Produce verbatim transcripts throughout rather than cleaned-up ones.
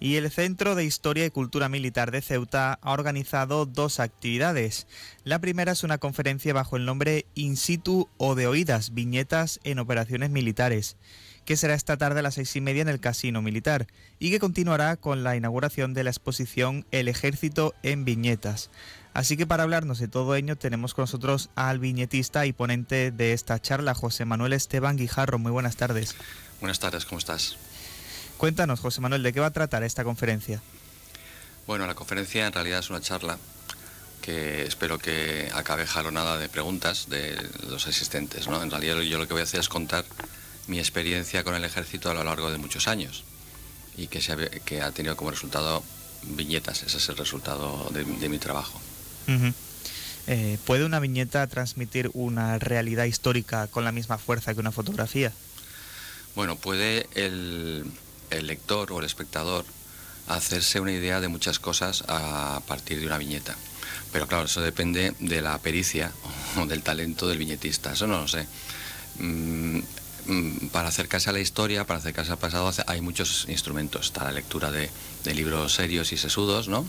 Y el Centro de Historia y Cultura Militar de Ceuta ha organizado dos actividades. La primera es una conferencia bajo el nombre In situ o de oídas, viñetas en operaciones militares, que será esta tarde a las seis y media en el Casino Militar y que continuará con la inauguración de la exposición El Ejército en Viñetas. Así que para hablarnos de todo ello tenemos con nosotros al viñetista y ponente de esta charla, José Manuel Esteban Guijarro. Muy buenas tardes. Buenas tardes, ¿cómo estás? Cuéntanos, José Manuel, ¿de qué va a tratar esta conferencia? Bueno, la conferencia en realidad es una charla que espero que acabe jalonada de preguntas de los asistentes, ¿no? En realidad yo lo que voy a hacer es contar mi experiencia con el ejército a lo largo de muchos años y que, se ha, que ha tenido como resultado viñetas. Ese es el resultado de, de mi trabajo. Uh-huh. eh, ¿Puede una viñeta transmitir una realidad histórica con la misma fuerza que una fotografía? Bueno, puede el, el lector o el espectador hacerse una idea de muchas cosas a partir de una viñeta. Pero claro, eso depende de la pericia o del talento del viñetista. Eso no lo sé. Mm, Para acercarse a la historia, para acercarse al pasado, hay muchos instrumentos. Está la lectura de, de libros serios y sesudos, ¿no?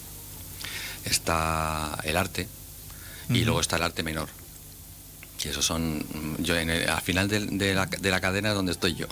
Está el arte, y uh-huh. luego está el arte menor. Y esos son, yo en el, al final de, de, la, de la cadena es donde estoy yo.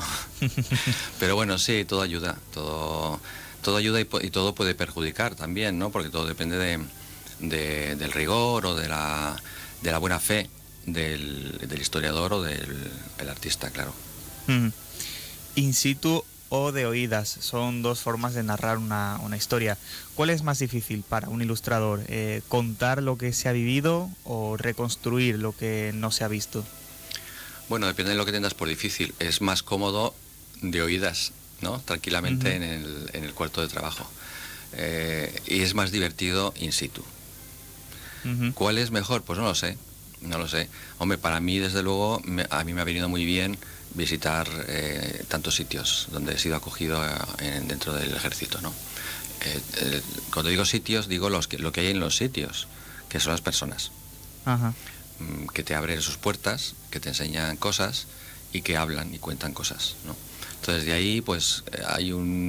Pero bueno, sí, todo ayuda, todo, todo ayuda y, y todo puede perjudicar también, ¿no? Porque todo depende de, de, del rigor o de la, de la buena fe Del, del historiador o del el artista, claro. Mm. In situ o de oídas son dos formas de narrar una, una historia. ¿Cuál es más difícil para un ilustrador? Eh, ¿Contar lo que se ha vivido o reconstruir lo que no se ha visto? Bueno, depende de lo que tengas por difícil. Es más cómodo de oídas, ¿no? Tranquilamente uh-huh. en, el, en el cuarto de trabajo. Eh, y es más divertido in situ. Uh-huh. ¿Cuál es mejor? Pues no lo sé. No lo sé. Hombre, para mí, desde luego, me, a mí me ha venido muy bien visitar eh, tantos sitios donde he sido acogido en, dentro del ejército, ¿no? Eh, eh, cuando digo sitios, digo los que, lo que hay en los sitios, que son las personas. Ajá. Que te abren sus puertas, que te enseñan cosas y que hablan y cuentan cosas, ¿no? Entonces, de ahí, pues, hay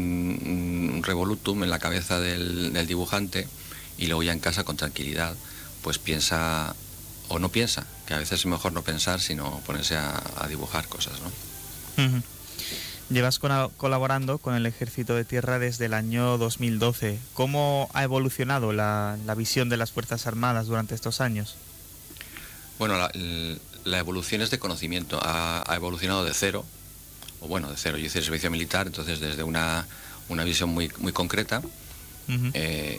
un, un revolutum en la cabeza del, del dibujante y luego ya en casa, con tranquilidad, pues piensa... o no piensa, que a veces es mejor no pensar, sino ponerse a, a dibujar cosas, ¿no? Uh-huh. Llevas con, colaborando con el Ejército de Tierra desde el año dos mil doce. ¿Cómo ha evolucionado la, la visión de las Fuerzas Armadas durante estos años? Bueno, la, la evolución es de conocimiento. Ha, ha evolucionado de cero, o bueno, de cero. Yo hice el servicio militar, entonces desde una, una visión muy, muy concreta, Uh-huh. Eh,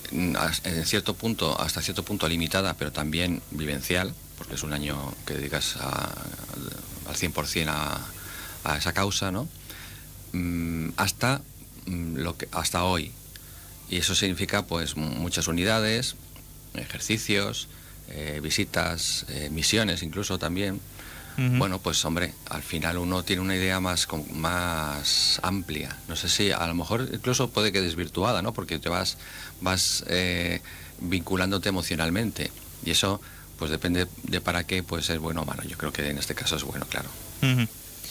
en cierto punto, hasta cierto punto limitada, pero también vivencial, porque es un año que dedicas a, al cien por ciento a, a esa causa, ¿no? Mm, hasta, mm, lo que, hasta hoy. Y eso significa pues muchas unidades, ejercicios, eh, visitas, eh, misiones incluso también. Uh-huh. Bueno, pues hombre, al final uno tiene una idea más, más amplia. No sé si a lo mejor incluso puede que desvirtuada, ¿no? Porque te vas, vas eh, vinculándote emocionalmente. Y eso, pues depende de para qué puede ser bueno o malo. Yo creo que en este caso es bueno, claro. Uh-huh.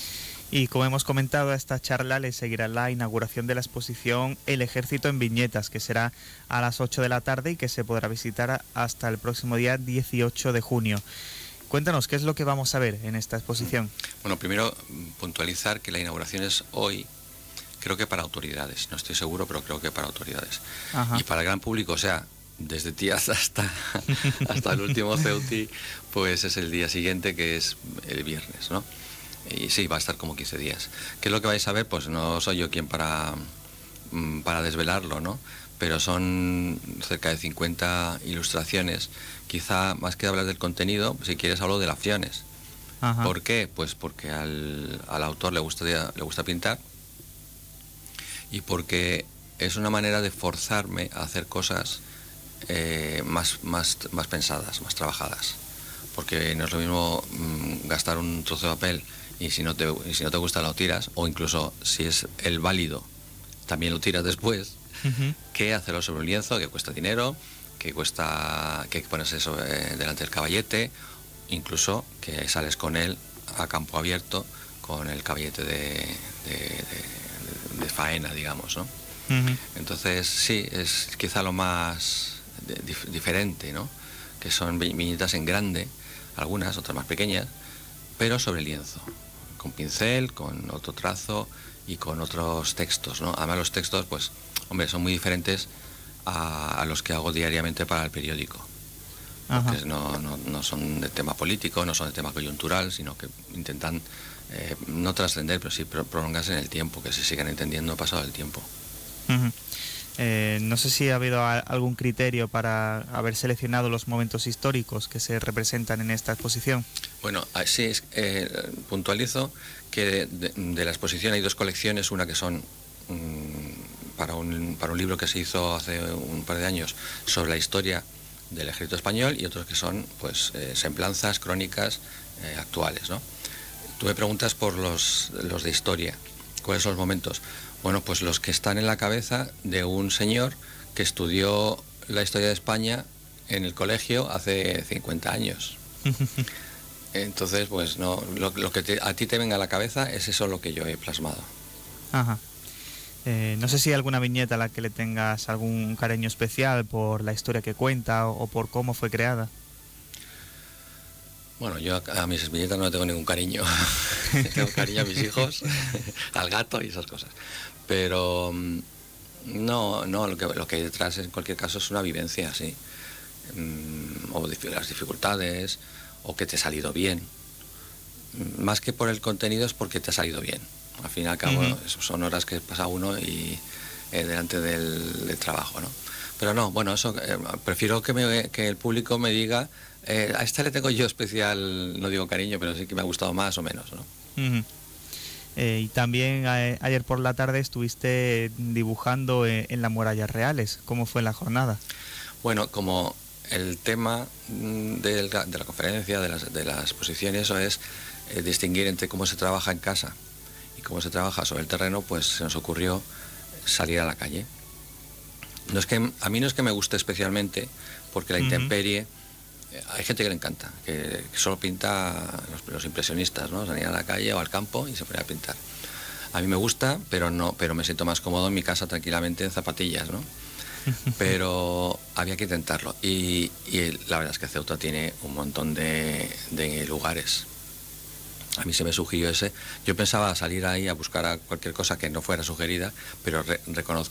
Y como hemos comentado, a esta charla le seguirá la inauguración de la exposición El Ejército en Viñetas, que será a las ocho de la tarde y que se podrá visitar hasta el próximo día dieciocho de junio. Cuéntanos, ¿qué es lo que vamos a ver en esta exposición? Bueno, primero puntualizar que la inauguración es hoy, creo que para autoridades, no estoy seguro, pero creo que para autoridades. Ajá. Y para el gran público, o sea, desde tías hasta, hasta el último Ceuti, pues es el día siguiente, que es el viernes, ¿no? Y sí, va a estar como quince días. ¿Qué es lo que vais a ver? Pues no soy yo quien para, para desvelarlo, ¿no? Pero son cerca de cincuenta ilustraciones. Quizá más que hablar del contenido, si quieres hablo de las acciones. Ajá. ¿Por qué? Pues porque al, al autor le gusta, le gusta pintar y porque es una manera de forzarme a hacer cosas eh, más, más, más pensadas, más trabajadas. Porque no es lo mismo mmm, gastar un trozo de papel y si no te, y si no te gusta lo tiras, o incluso si es el válido, también lo tiras después. Uh-huh. Que hacerlo sobre un lienzo, que cuesta dinero, que cuesta que pones eso eh, delante del caballete, incluso que sales con él a campo abierto con el caballete de, de, de, de faena, digamos, ¿no? Uh-huh. Entonces, sí, es quizá lo más de, dif, diferente, ¿no? Que son viñetas en grande, algunas, otras más pequeñas, pero sobre lienzo, con pincel, con otro trazo y con otros textos, ¿no? Además los textos, pues, hombre, son muy diferentes a, a los que hago diariamente para el periódico. Porque no, no, no son de tema político, no son de tema coyuntural, sino que intentan eh, no trascender, pero sí prolongarse en el tiempo, que se sigan entendiendo pasado el tiempo. Uh-huh. eh, no sé si ha habido a, algún criterio para haber seleccionado los momentos históricos que se representan en esta exposición. Bueno, sí, es, eh, puntualizo que de, de la exposición hay dos colecciones, una que son um, para, un, para un libro que se hizo hace un par de años sobre la historia del ejército español, y otros que son pues eh, semblanzas, crónicas eh, actuales, ¿no? Tú me preguntas por los, los de historia, ¿cuáles son los momentos? Bueno, pues los que están en la cabeza de un señor que estudió la historia de España en el colegio hace cincuenta años. Entonces, pues no, lo, lo que te, a ti te venga a la cabeza es eso lo que yo he plasmado. Ajá. Eh, no sé si hay alguna viñeta a la que le tengas algún cariño especial por la historia que cuenta o, o por cómo fue creada. Bueno, yo a, a mis viñetas no le tengo ningún cariño. Tengo cariño a mis hijos, al gato y esas cosas. Pero no, no, lo que, lo que hay detrás en cualquier caso es una vivencia, sí. O las dificultades, o que te ha salido bien. Más que por el contenido es porque te ha salido bien. Al fin y al cabo, uh-huh. son horas que pasa uno y eh, delante del, del trabajo, ¿no? Pero no, bueno, eso eh, prefiero que, me, que el público me diga, eh, a esta le tengo yo especial, no digo cariño, pero sí que me ha gustado más o menos, ¿no? Uh-huh. Eh, y también eh, ayer por la tarde estuviste dibujando eh, en las murallas reales. ¿Cómo fue la jornada? Bueno, como el tema de la, de la conferencia, de las, de las exposiciones, eso es eh, distinguir entre cómo se trabaja en casa y cómo se trabaja sobre el terreno, pues se nos ocurrió salir a la calle. No es que, a mí no es que me guste especialmente, porque la uh-huh. intemperie, eh, hay gente que le encanta, que, que solo pinta los, los impresionistas, ¿no? Salir a la calle o al campo y se pone a pintar. A mí me gusta, pero no, pero me siento más cómodo en mi casa tranquilamente en zapatillas, ¿no? Pero había que intentarlo. Y, y la verdad es que Ceuta tiene un montón de, de lugares. A mí se me sugirió ese. Yo pensaba salir ahí a buscar a cualquier cosa que no fuera sugerida, pero re, reconozco